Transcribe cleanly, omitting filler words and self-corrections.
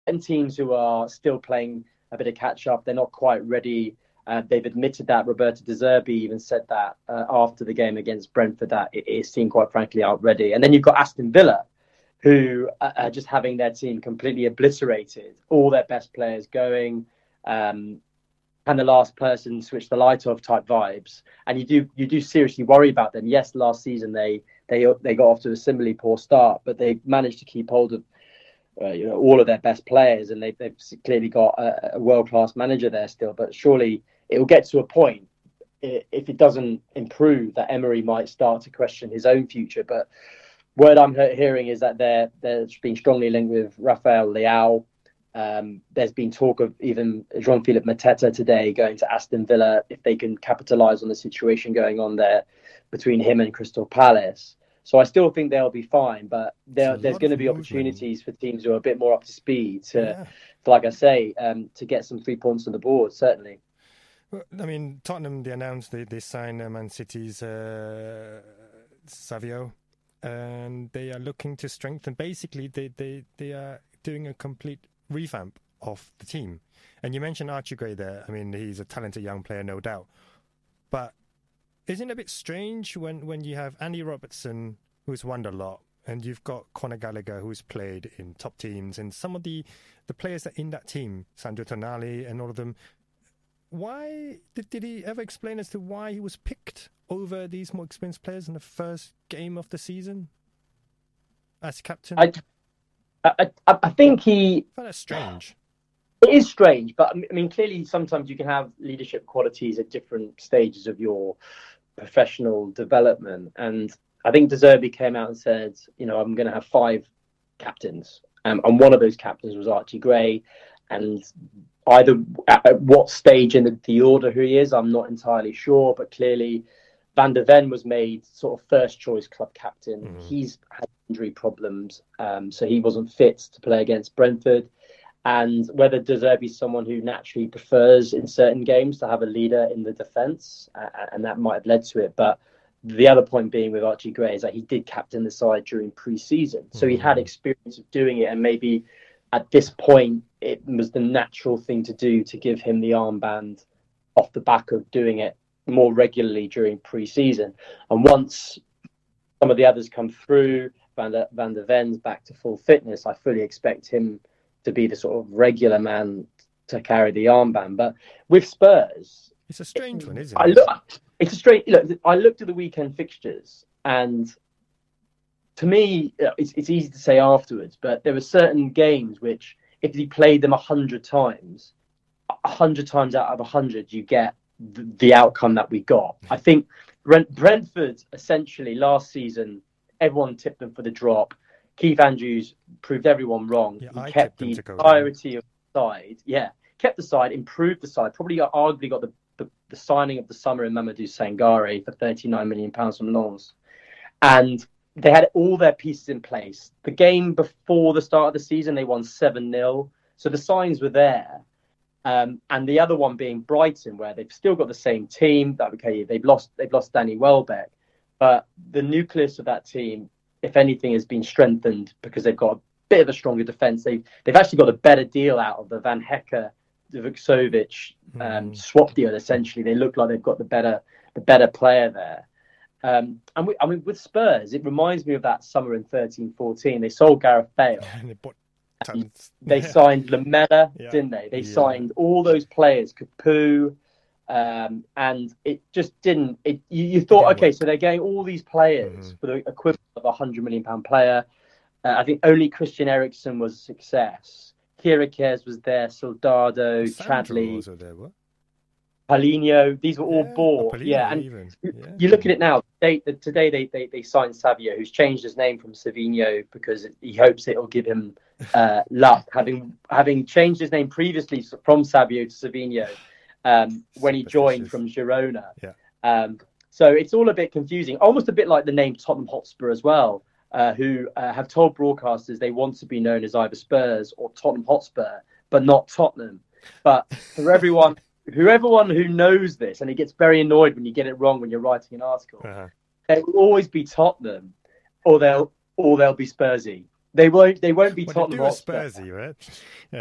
teams who are still playing a bit of catch up. They're not quite ready. They've admitted that. Roberto De Zerbi even said that after the game against Brentford, that it seemed quite frankly out ready. And then you've got Aston Villa, who are just having their team completely obliterated, all their best players going, and the last person switch the light off type vibes. And you do seriously worry about them. Yes, last season they got off to a similarly poor start, but they managed to keep hold of all of their best players, and they've clearly got a world-class manager there still. But surely it will get to a point, if it doesn't improve, that Emery might start to question his own future. But word I'm hearing is that they're being strongly linked with Rafael Leao. There's been talk of even Jean-Philippe Mateta today going to Aston Villa if they can capitalise on the situation going on there between him and Crystal Palace. So I still think they'll be fine, but there's going to be opportunities for teams who are a bit more up to speed to like I say, to get some 3 points on the board, certainly. Well, I mean, Tottenham, they announced they signed Man City's Savio, and they are looking to strengthen. Basically, they are doing a complete revamp of the team. And you mentioned Archie Gray there. I mean, he's a talented young player, no doubt. But isn't it a bit strange when you have Andy Robertson, who's won a lot, and you've got Conor Gallagher, who's played in top teams, and some of the players that in that team, Sandro Tonali and all of them, why did he ever explain as to why he was picked over these more experienced players in the first game of the season as captain? I think he... I find that strange. It is strange, but I mean, clearly sometimes you can have leadership qualities at different stages of your professional development. And I think De Zerbi came out and said, I'm going to have 5 captains. And one of those captains was Archie Gray. And either at what stage in the order who he is, I'm not entirely sure. But clearly Van der Ven was made sort of first choice club captain. Mm-hmm. He's had injury problems, so he wasn't fit to play against Brentford. And whether De Zerbi is someone who naturally prefers in certain games to have a leader in the defence, and that might have led to it. But the other point being with Archie Gray is that he did captain the side during pre-season. So he had experience of doing it, and maybe at this point it was the natural thing to do to give him the armband off the back of doing it more regularly during pre-season. And once some of the others come through, Van der Ven's back to full fitness, I fully expect him to be the sort of regular man to carry the armband. But with Spurs, it's a strange one, isn't it? It's a strange look. I looked at the weekend fixtures, and to me, it's easy to say afterwards, but there were certain games which, if you played them 100 times, 100 times out of 100, you get the outcome that we got. I think Brentford, essentially, last season, everyone tipped them for the drop. Keith Andrews proved everyone wrong. Yeah, he kept the entirety of the side. Yeah, kept the side, improved the side. Probably arguably got the signing of the summer in Mamadou Sangare for £39 million from Lens. And they had all their pieces in place. The game before the start of the season, they won 7-0. So the signs were there. And the other one being Brighton, where they've still got the same team. They've lost Danny Welbeck. But the nucleus of that team, if anything, has been strengthened because they've got a bit of a stronger defence. They've actually got a better deal out of the Van Hecke, the Vukcevic swap deal. Essentially, they look like they've got the better player there. With Spurs, it reminds me of that summer in 13-14. They sold Gareth Bale. They signed Lamela, didn't they? They signed all those players, Capoue. And it just didn't. You thought, okay, so they're getting all these players for the equivalent of £100 million player. I think only Christian Eriksen was a success. Kierakes was there, Soldado, Chadley, Paulinho. These were all bought. You look at it now. Today they signed Savio, who's changed his name from Savinho because he hopes it'll give him luck, having changed his name previously from Savio to Savinho. When he joined from Girona. So it's all a bit confusing, almost a bit like the name Tottenham Hotspur as well, who have told broadcasters they want to be known as either Spurs or Tottenham Hotspur, but not Tottenham. But for everyone who knows this, and it gets very annoyed when you get it wrong when you're writing an article, they will always be Tottenham or they'll be Spursy. They won't be Well, Tottenham they do a Hotspur. Spursy, right?